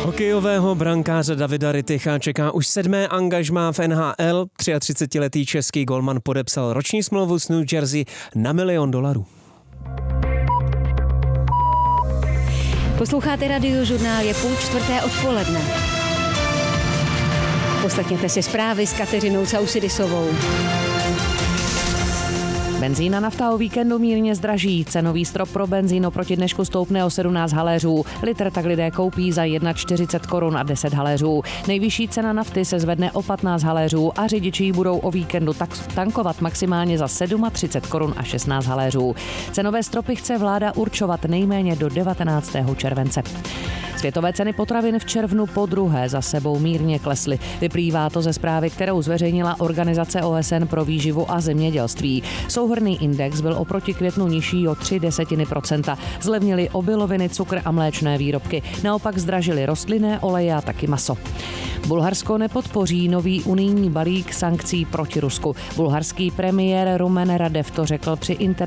Hokejového brankáře Davida Ritticha čeká už 7. angažmá v NHL. 33letý český golman podepsal roční smlouvu s New Jersey na $1 milion. Posloucháte Radiožurnál, je 3:30 odpoledne. Poslechněte si zprávy s Kateřinou Sausidisovou. Benzín a nafta o víkendu mírně zdraží. Cenový strop pro benzín oproti dnešku stoupne o 17 haléřů. Litr tak lidé koupí za 41 korun a 10 haléřů. Nejvyšší cena nafty se zvedne o 15 haléřů a řidiči ji budou o víkendu tankovat maximálně za 37 korun a 16 haléřů. Cenové stropy chce vláda určovat nejméně do 19. července. Světové ceny potravin v červnu podruhé za sebou mírně klesly. Vyplývá to ze zprávy, kterou zveřejnila Organizace OSN pro výživu a zemědělství. Souhrnný index byl oproti květnu nižší o 0,3%. Zlevnily obiloviny, cukr a mléčné výrobky. Naopak zdražily rostlinné oleje a taky maso. Bulharsko nepodpoří nový unijní balík sankcí proti Rusku. Bulharský premiér Rumen Radev to řekl při